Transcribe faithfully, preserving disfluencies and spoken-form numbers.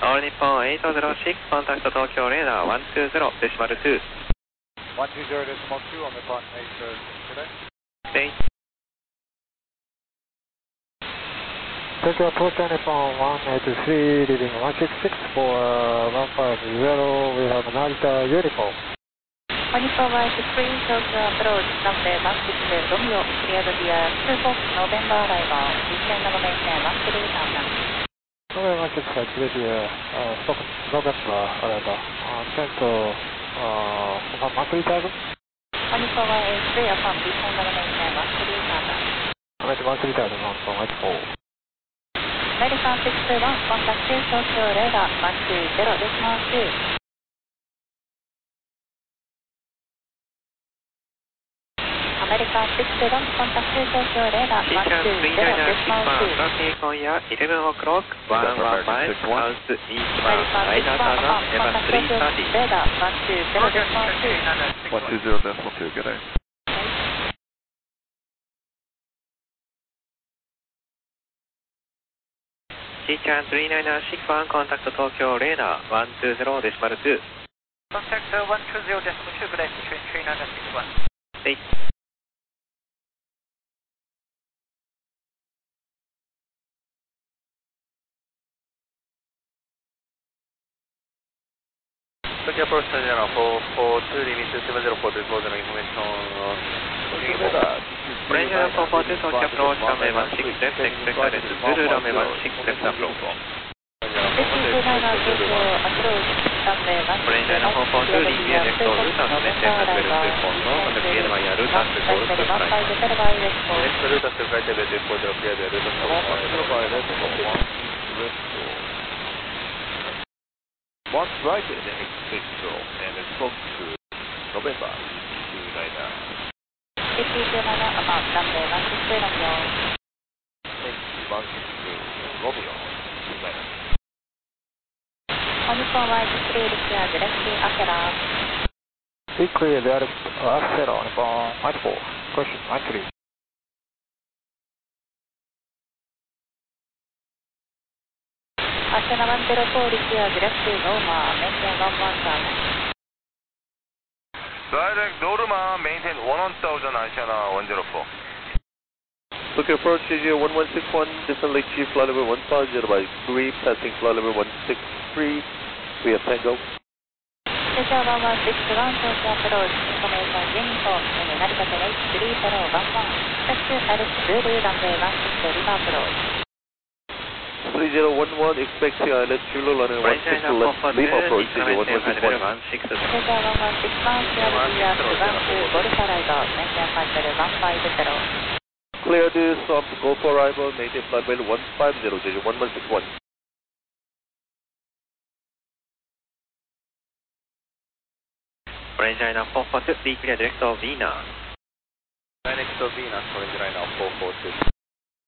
All Nippon eight zero six, contact Tokyo radar one two zero decimal two. one two zero decimal two on Nippon eight zero six today. Okay. Tokyo Approach Nippon one eight three, leaving one six six for one five zero, we have Narita Uniform. All Nippon one eight three, Tokyo Approach, runway one six Romeo, cleared via two four November arrival, descend and maintain one three thousand. November one six five, cleared via uh, stock November arrival, uh, descend to uh, one three thousand. All Nippon one eight three, upon descend and maintain one three thousand. American one three thousand on one eight four. American six two one, contact Tokyo radar one two zero decimal two. American six two one, contact Tokyo radar one two zero decimal two. Traffic on ya eleven o'clock, one one five, south eastbound, China Tower, Eva three thirty. Radar one two zero decimal two. one two zero decimal two, good day. C-Chan three nine six one, contact Tokyo radar one two zero decimal two. Contact uh, one two zero decimal two, good day, train three nine six one. Okay. Tokyo Approach Channel four four two, limit seven zero four two, for the information on Tokyo radar. Ranger four four two, Tokyo Approach, runway one six left, expect a left, Zulu, runway one six left approach. Tokyo Approach, runway one six Ranger four four two, clear left to Ruta, maintain as well to Fondo, and clear via Ruta to Golf to Flight. Next Ruta to Flight level two four zero, clear the Ruta to one left for one one right and expect zero, and talk to November two nine nine. Fifty two nine about runway one six Romeo. one six Romeo two nine nine. All Nippon one eight three, clear direct to Akira. We clear the other uh, Acero on one four, question one three. Akira one zero four, clear direct to Roma, maintain one one thousand. Direct Norma, maintain one thousand, Ashana one zero four. Tokyo Approach C J one one six one, descend Lake Chief, flight level one five zero by three, passing flight level one six three, we have Tango. Tokyo one one six one, Tokyo Approach, information uniform, and Narita H three zero one one, expect to Alice Zulu, runway one six Lima approach. three zero one one, expect C I L S Zulu, runway one six left, Lima approach, C J one one six one. Tokyo one one six one, clear via one two Golf arrival, maintain flight level one five zero. Clear this from Golf arrival, maintain flight level one five zero, C J one one six one. Orange Liner four four two, be clear direct to Venus. Direct to Venus, Orange Liner four four two.